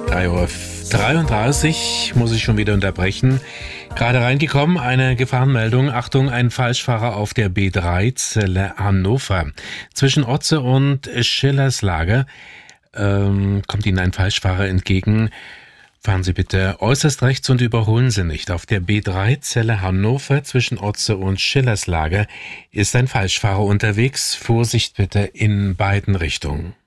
3:33 Uhr muss ich schon wieder unterbrechen. Gerade reingekommen, eine Gefahrenmeldung. Achtung, ein Falschfahrer auf der B3 Celle Hannover. Zwischen Otze und Schillerslager kommt Ihnen ein Falschfahrer entgegen. Fahren Sie bitte äußerst rechts und überholen Sie nicht. Auf der B3 Celle Hannover zwischen Otze und Schillerslager ist ein Falschfahrer unterwegs. Vorsicht bitte in beiden Richtungen.